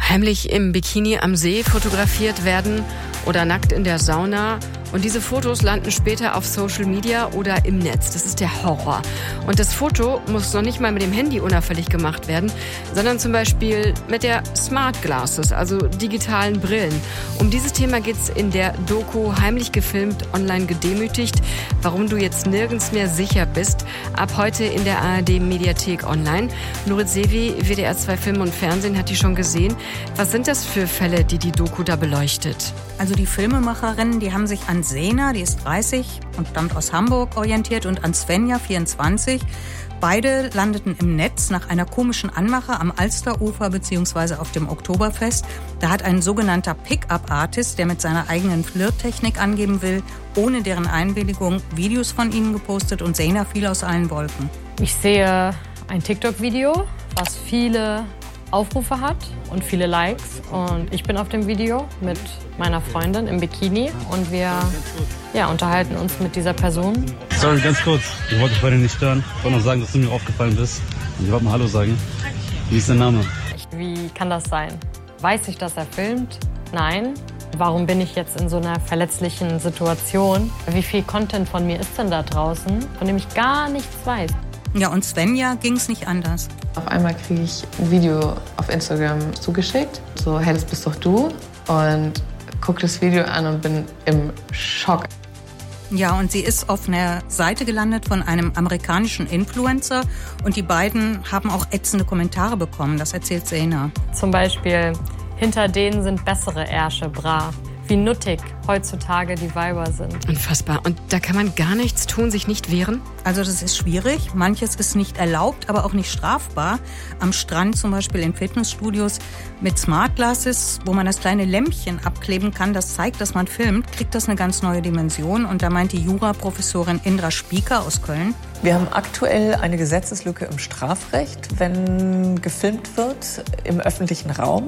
Heimlich im Bikini am See fotografiert werden oder nackt in der Sauna. Und diese Fotos landen später auf Social Media oder im Netz. Das ist der Horror. Und das Foto muss noch nicht mal mit dem Handy unauffällig gemacht werden, sondern zum Beispiel mit der Smart Glasses, also digitalen Brillen. Um dieses Thema geht's in der Doku Heimlich gefilmt, online gedemütigt, warum du jetzt nirgends mehr sicher bist. Ab heute in der ARD-Mediathek online. Nurit Sevi, WDR 2 Film und Fernsehen, hat die schon gesehen. Was sind das für Fälle, die die Doku da beleuchtet? Also die Filmemacherinnen, die haben sich an Sena, die ist 30 und stammt aus Hamburg, orientiert, und an Svenja, 24. Beide landeten im Netz nach einer komischen Anmache am Alsterufer bzw. auf dem Oktoberfest. Da hat ein sogenannter Pick-up-Artist, der mit seiner eigenen Flirttechnik angeben will, ohne deren Einwilligung Videos von ihnen gepostet, und Sena fiel aus allen Wolken. Ich sehe ein TikTok-Video, was viele Aufrufe hat und viele Likes. Und ich bin auf dem Video mit meiner Freundin im Bikini und wir unterhalten uns mit dieser Person. Sorry, ganz kurz. Ich wollte dich beide nicht stören. Ich wollte nur sagen, dass du mir aufgefallen bist. Und ich wollte mal Hallo sagen. Wie ist dein Name? Wie kann das sein? Weiß ich, dass er filmt? Nein. Warum bin ich jetzt in so einer verletzlichen Situation? Wie viel Content von mir ist denn da draußen, von dem ich gar nichts weiß? Ja, und Svenja ging es nicht anders. Auf einmal kriege ich ein Video auf Instagram zugeschickt. So, hey, das bist doch du. Und gucke das Video an und bin im Schock. Ja, und sie ist auf einer Seite gelandet von einem amerikanischen Influencer. Und die beiden haben auch ätzende Kommentare bekommen. Das erzählt Sena. Zum Beispiel, hinter denen sind bessere Ärsche, bra. Wie nuttig heutzutage die Weiber sind. Unfassbar. Und da kann man gar nichts tun, sich nicht wehren? Also das ist schwierig. Manches ist nicht erlaubt, aber auch nicht strafbar. Am Strand zum Beispiel in Fitnessstudios mit Smart Glasses, wo man das kleine Lämpchen abkleben kann, das zeigt, dass man filmt, kriegt das eine ganz neue Dimension. Und da meint die Juraprofessorin Indra Spieker aus Köln: Wir haben aktuell eine Gesetzeslücke im Strafrecht, wenn gefilmt wird im öffentlichen Raum.